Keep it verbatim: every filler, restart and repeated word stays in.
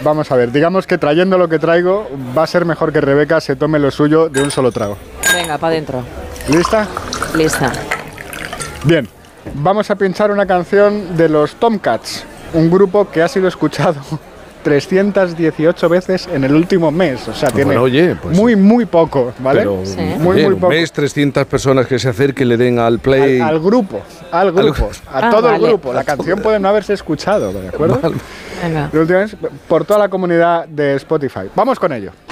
vamos a ver, digamos que trayendo lo que traigo, va a ser mejor que Rebeca se tome lo suyo de un solo trago. Venga, para adentro. ¿Lista? Lista. Bien, vamos a pinchar una canción de los Tomcats, un grupo que ha sido escuchado trescientas dieciocho veces en el último mes. O sea, Bueno, tiene oye, pues, muy, muy poco, ¿vale? Pero, Sí. Muy, bien, muy un poco. mes, trescientas personas que se acerquen, le den al play. Al, al grupo, al grupo, a Ah, todo vale. el grupo. La canción puede no haberse escuchado, ¿de acuerdo? Vale. Venga. De última vez, por toda la comunidad de Spotify. Vamos con ello.